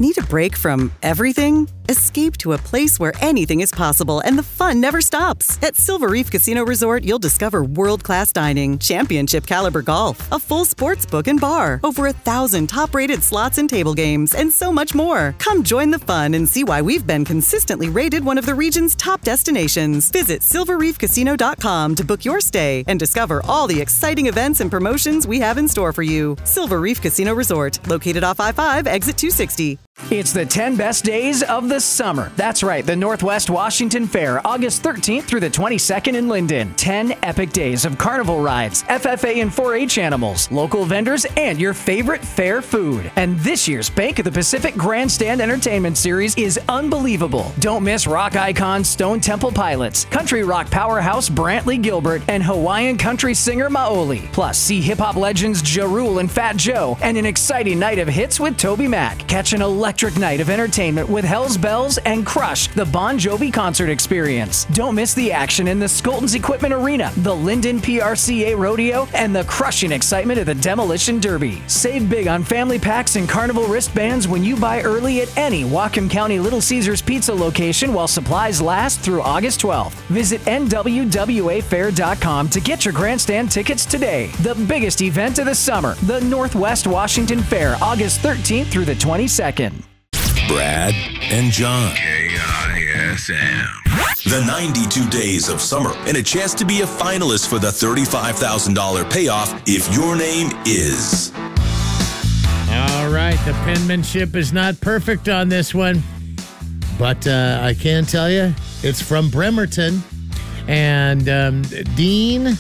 Need a break from everything? Escape to a place where anything is possible and the fun never stops. At Silver Reef Casino Resort, you'll discover world-class dining, championship caliber golf, a full sports book and bar, over 1,000 top-rated slots and table games, and so much more. Come join the fun and see why we've been consistently rated one of the region's top destinations. Visit silverreefcasino.com to book your stay and discover all the exciting events and promotions we have in store for you. Silver Reef Casino Resort, located off I-5, exit 260. It's the 10 best days of the summer. That's right, the Northwest Washington Fair, August 13th through the 22nd in Linden. 10 epic days of carnival rides, FFA and 4-H animals, local vendors, and your favorite fair food. And this year's Bank of the Pacific Grandstand Entertainment Series is unbelievable. Don't miss rock icons Stone Temple Pilots, country rock powerhouse Brantley Gilbert, and Hawaiian country singer Maoli. Plus, see hip-hop legends Ja Rule and Fat Joe, and an exciting night of hits with Toby Mac. Catch an electric night of entertainment with Hell's Bells and Crush, the Bon Jovi concert experience. Don't miss the action in the Skolton's Equipment Arena, the Linden PRCA Rodeo, and the crushing excitement of the Demolition Derby. Save big on family packs and carnival wristbands when you buy early at any Whatcom County Little Caesars Pizza location while supplies last through August 12th. Visit NWWAfair.com to get your grandstand tickets today. The biggest event of the summer, the Northwest Washington Fair, August 13th through the 22nd. Brad and John. KISM. The 92 days of summer and a chance to be a finalist for the $35,000 payoff if your name is. All right, the penmanship is not perfect on this one, but I can tell you it's from Bremerton, and Dean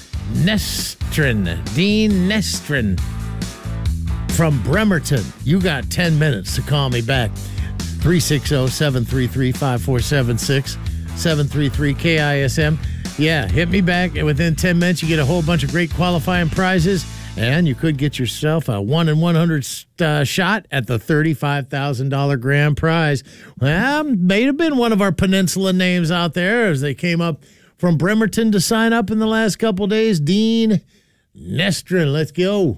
Nestrin from Bremerton. You got 10 minutes to call me back. 360-733-5476, 733-KISM. Yeah, hit me back, and within 10 minutes you get a whole bunch of great qualifying prizes, and you could get yourself a 1 in 100 shot at the $35,000 grand prize. Well, may have been one of our peninsula names out there as they came up from Bremerton to sign up in the last couple days. Dean Nestrin, let's go.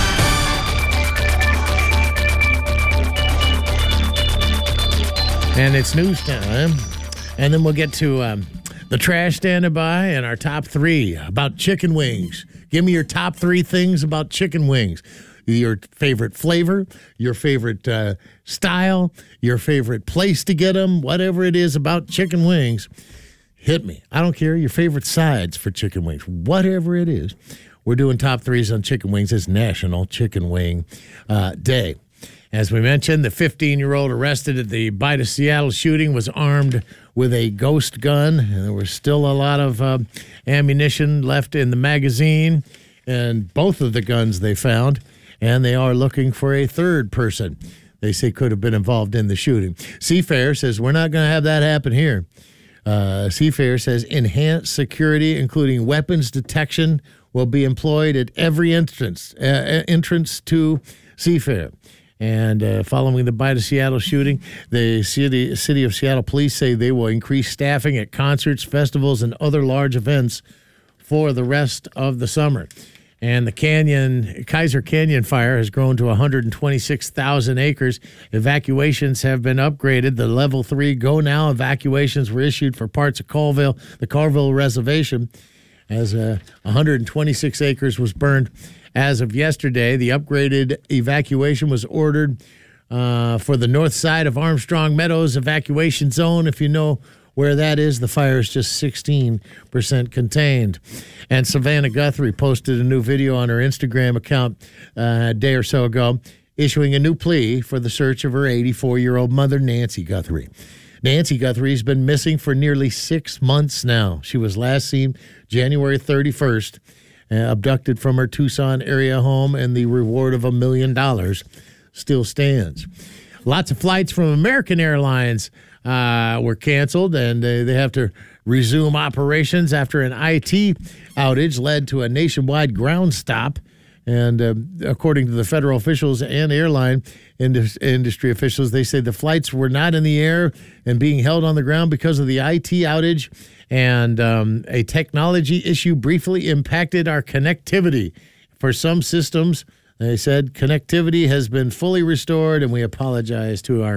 And it's news time. And then we'll get to the trash standing by and our top 3 about chicken wings. Give me your top 3 things about chicken wings. Your favorite flavor, your favorite style, your favorite place to get them, whatever it is about chicken wings. Hit me. I don't care. Your favorite sides for chicken wings, whatever it is. We're doing top 3s on chicken wings. It's National Chicken Wing Day. As we mentioned, the 15-year-old arrested at the Bite of Seattle shooting was armed with a ghost gun, and there was still a lot of ammunition left in the magazine, and both of the guns they found, and they are looking for a third person they say could have been involved in the shooting. Seafair says, we're not going to have that happen here. Seafair says, enhanced security, including weapons detection, will be employed at every entrance to Seafair. And following the Bite of Seattle shooting, the city of Seattle police say they will increase staffing at concerts, festivals, and other large events for the rest of the summer. And the Kaiser Canyon fire has grown to 126,000 acres. Evacuations have been upgraded. The level 3 go now evacuations were issued for parts of Colville, the Carville Reservation, as 126 acres was burned. As of yesterday, the upgraded evacuation was ordered for the north side of Armstrong Meadows evacuation zone. If you know where that is, the fire is just 16% contained. And Savannah Guthrie posted a new video on her Instagram account a day or so ago, issuing a new plea for the search of her 84-year-old mother, Nancy Guthrie. Nancy Guthrie has been missing for nearly 6 months now. She was last seen January 31st. Abducted from her Tucson area home, and the reward of $1 million still stands. Lots of flights from American Airlines were canceled, and they have to resume operations after an IT outage led to a nationwide ground stop. And according to the federal officials and airline industry officials, they say the flights were not in the air and being held on the ground because of the IT outage. And a technology issue briefly impacted our connectivity. For some systems, they said connectivity has been fully restored, and we apologize to our